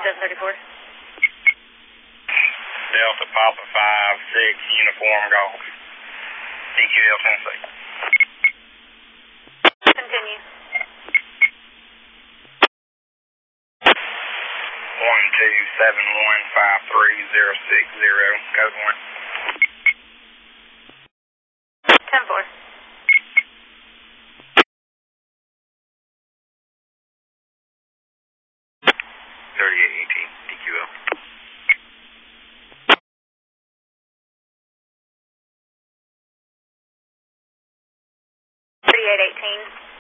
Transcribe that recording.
3734. Delta Papa 5-6 Uniform Golf. DQL Tennessee. Continue. 127153060. Code 1. 10-4. 3818 DQL. 3818.